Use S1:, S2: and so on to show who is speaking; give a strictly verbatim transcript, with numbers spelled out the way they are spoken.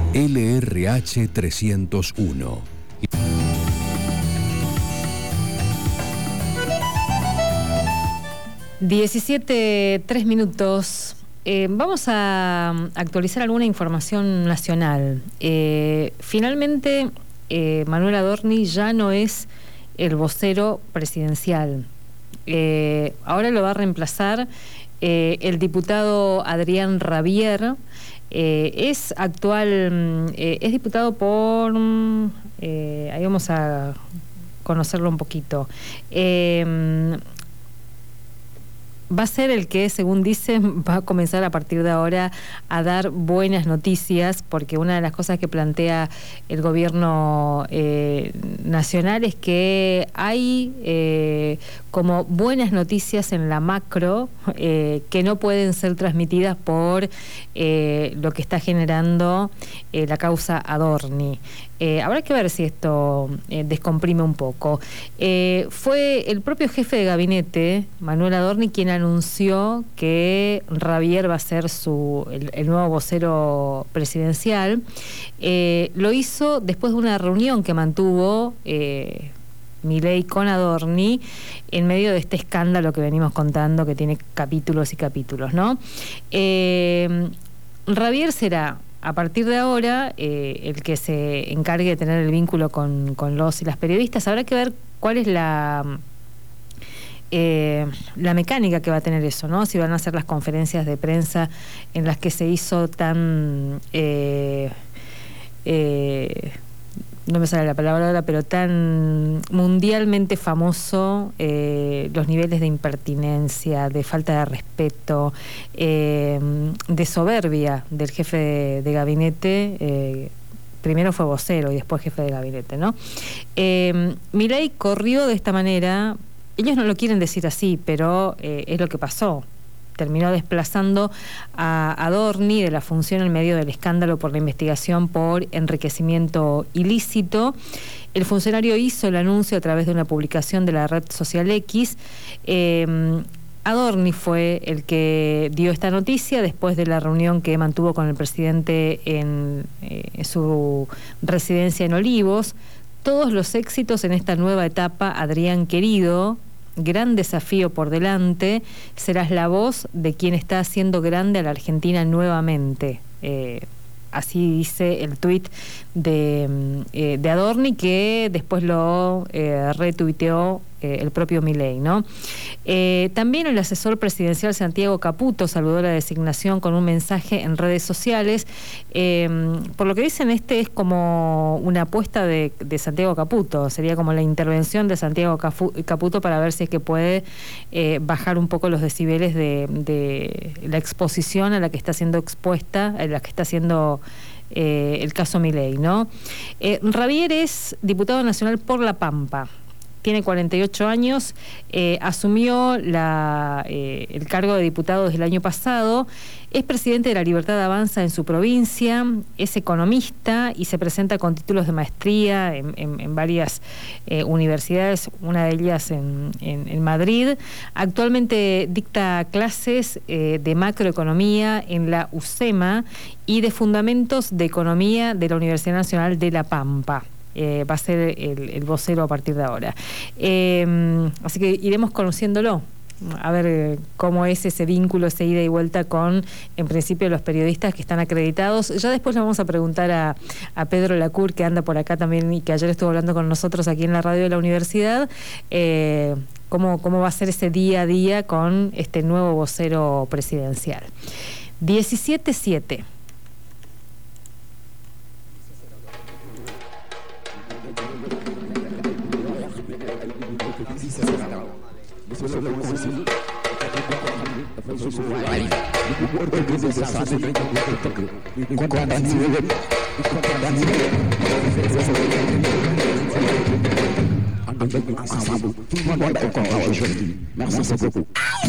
S1: L R H trescientos uno.
S2: diecisiete, tres minutos. Eh, vamos a actualizar alguna información nacional. Eh, finalmente, eh, Manuel Adorni ya no es el vocero presidencial. Eh, ahora lo va a reemplazar eh, el diputado Adrián Rabier. Eh, es actual, eh, es diputado por, eh, ahí vamos a conocerlo un poquito. Eh, Va a ser el que, según dicen, va a comenzar a partir de ahora a dar buenas noticias, porque una de las cosas que plantea el gobierno eh, nacional es que hay eh, como buenas noticias en la macro eh, que no pueden ser transmitidas por eh, lo que está generando eh, la causa Adorni. Eh, habrá que ver si esto eh, descomprime un poco. Eh, fue el propio jefe de gabinete, Manuel Adorni, quien anunció que Rabier va a ser su, el, el nuevo vocero presidencial. Eh, lo hizo después de una reunión que mantuvo eh, Milei con Adorni en medio de este escándalo que venimos contando, que tiene capítulos y capítulos, ¿no? Eh, Rabier será, a partir de ahora, eh, el que se encargue de tener el vínculo con, con los y las periodistas. Habrá que ver cuál es la, eh, la mecánica que va a tener eso, ¿no? Si van a hacer las conferencias de prensa en las que se hizo tan... Eh, eh, no me sale la palabra ahora, pero tan mundialmente famoso eh, los niveles de impertinencia, de falta de respeto, eh, de soberbia del jefe de, de gabinete. Eh, primero fue vocero y después jefe de gabinete, ¿no? Eh, Milei corrió de esta manera. Ellos no lo quieren decir así, pero eh, es lo que pasó. Terminó desplazando a Adorni de la función en medio del escándalo por la investigación por enriquecimiento ilícito. El funcionario hizo el anuncio a través de una publicación de la red social X. Eh, Adorni fue el que dio esta noticia después de la reunión que mantuvo con el presidente en eh, su residencia en Olivos. Todos los éxitos en esta nueva etapa, Adrián querido. Gran desafío por delante, serás la voz de quien está haciendo grande a la Argentina nuevamente. Eh, así dice el tuit de, eh, de Adorni, que después lo eh, retuiteó eh, el propio Milei, ¿no? Eh, también el asesor presidencial Santiago Caputo saludó la designación con un mensaje en redes sociales. Eh, por lo que dicen, este es como una apuesta de, de Santiago Caputo, sería como la intervención de Santiago Caputo para ver si es que puede eh, bajar un poco los decibeles de, de la exposición a la que está siendo expuesta, a la que está siendo eh, el caso Milei, ¿no? Eh, Rabier es diputado nacional por La Pampa. Tiene cuarenta y ocho años, eh, asumió la, eh, el cargo de diputado desde el año pasado, es presidente de La Libertad Avanza en su provincia, es economista y se presenta con títulos de maestría en, en, en varias eh, universidades, una de ellas en, en, en Madrid. Actualmente dicta clases eh, de macroeconomía en la UCEMA y de fundamentos de economía de la Universidad Nacional de La Pampa. Eh, va a ser el, el vocero a partir de ahora. Eh, así que iremos conociéndolo, a ver eh, cómo es ese vínculo, ese ida y vuelta con, en principio, los periodistas que están acreditados. Ya después le vamos a preguntar a, a Pedro Lacour, que anda por acá también y que ayer estuvo hablando con nosotros aquí en la radio de la universidad, eh, cómo, cómo va a ser ese día a día con este nuevo vocero presidencial. diecisiete siete.
S3: Merci beaucoup.